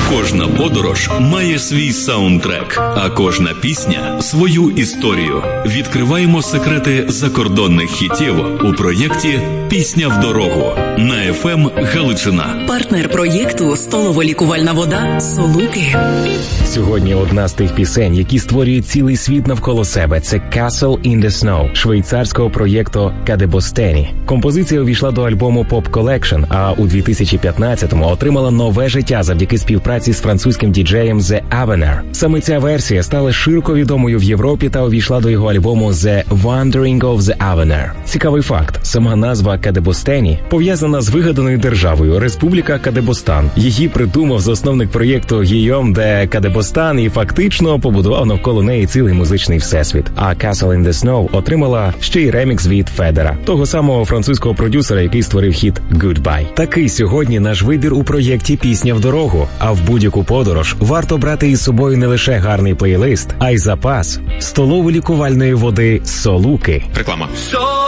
Кожна подорож має свій саундтрек, а кожна пісня – свою історію. Відкриваємо секрети закордонних хітів у проєкті «Пісня в дорогу» на FM Галичина. Партнер проєкту – столово-лікувальна вода «Солуки». Сьогодні одна з тих пісень, які створюють цілий світ навколо себе – це «Castle in the Snow» швейцарського проєкту Кадебостені. Композиція увійшла до альбому Pop Collection, а у 2015-му отримала нове життя завдяки співпраці з французьким діджеєм The Avener. Саме ця версія стала широко відомою в Європі та увійшла до його альбому The Wandering of the Avener. Цікавий факт – сама назва Кадебостені пов'язана з вигаданою державою Республіка Кадебостан. Її придумав засновник проєкту Гійом де Кадебостан і фактично побудував навколо неї цілий музичний всесвіт. А Castle in the Snow отримала ще й ремікс від Федера, того самого французького продюсера, який створив хіт Goodbye. Такий сьогодні наш вибір у проєкті «Пісня в дорогу». А в будь-яку подорож варто брати із собою не лише гарний плейлист, а й запас столово-лікувальної води «Солуки». Реклама.